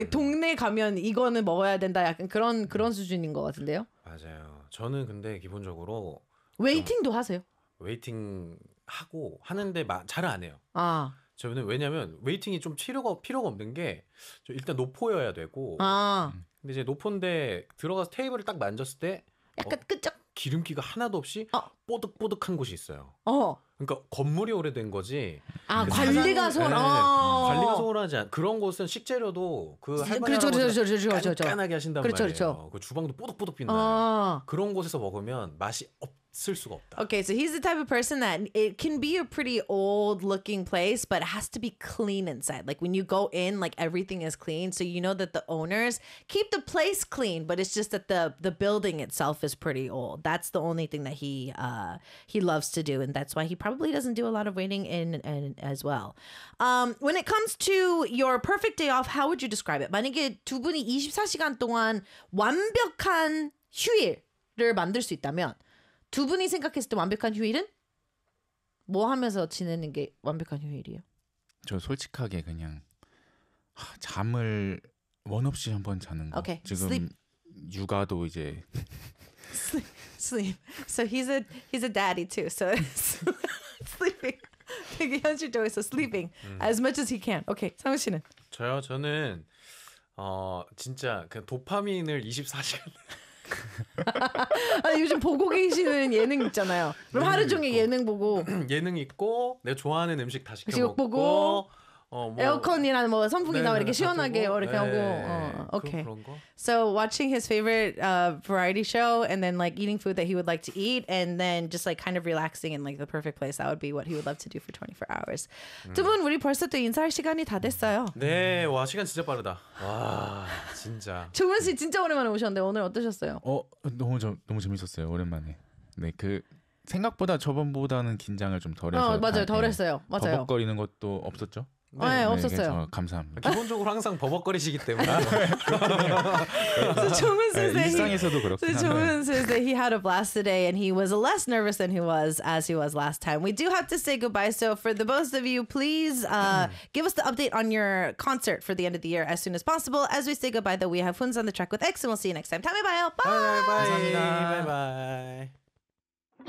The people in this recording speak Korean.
동네 가면 이거는 먹어야 된다. 약간 그런 수준인 것 같은데요. 맞아요. 저는 근데 기본적으로 웨이팅도 하세요? 웨이팅 하고 하는데 잘 안 해요. 아, 저는 왜냐면 웨이팅이 좀 필요가 없는 게 일단 노포여야 되고 아, 근데 이제 노포인데 들어가서 테이블을 딱 만졌을 때 약간 끄적. 기름기가 하나도 없이 뽀득뽀득한 곳이 있어요. 그러니까 건물이 오래된 거지. 아, 그 관리가 관리가 소홀하지 않. 그런 곳은 식재료도 그 할머니 할아버지가 깐깐하게 하신단 말이에요. 그 주방도 뽀득뽀득 빛나요. 그런 곳에서 먹으면 맛이 없을 수가 없다. Okay, so he's the type of person that it can be a pretty old looking place, but it has to be clean inside. Like when you go in, like everything is clean. So you know that the owners keep the place clean, but it's just that the building itself is pretty old. That's the only thing that he loves to do. And that's why he probably doesn't do a lot of waiting in and as well. When it comes to your perfect day off, how would you describe it? 만약에 두 분이 24시간 동안 완벽한 휴일을 만들 수 있다면 두 분이 생각했을 때 완벽한 휴일은 뭐 하면서 지내는 게 완벽한 휴일이에요? 저 솔직하게 그냥 잠을 원 없이 한번 자는 거. Okay. 지금 Sleep. 육아도 이제 Sleep. So he's a daddy too. So sleeping. 되게 현실적이어서 sleeping as much as he can. Okay. 상우 씨는? 저는 진짜 그 도파민을 24시간 요즘 보고 계시는 예능 있잖아요. 그럼 하루 종일 예능 보고 예능 있고 내가 좋아하는 음식 다 시켜 음식 먹고 에어컨이나 뭐 선풍기나 이렇게 시원하게 이렇게 하고. Okay. 그런 거. So watching his favorite variety show and then like eating food that he would like to eat and then just like kind of relaxing in like the perfect place. That would be what he would love to do for 24 hours. 두 분 우리 벌써 또 인사할 시간이 다 됐어요. 네, 와 시간 진짜 빠르다. 와 진짜. 조은 씨 진짜 오랜만에 오셨는데 오늘 어떠셨어요? 너무 재밌었어요. 오랜만에. 네, 그 생각보다 저번보다는 긴장을 좀 덜해서 맞아요. 덜했어요. 맞아요. 버벅거리는 것도 없었죠? 네, 없었어요. 감사합니다. 기본적으로 항상 버벅거리시기 때문에. So Jongwon says that 일상에서도 그렇긴 so Jongwon says that he had a blast today and he was less nervous than he was last time. We do have to say goodbye. So for the both of you, please give us the update on your concert for the end of the year as soon as possible. As we say goodbye, though, we have Huns on the track with X, and we'll see you next time. 다음에 봐요. Bye. 바이바이. 감사합니다. 바이바이.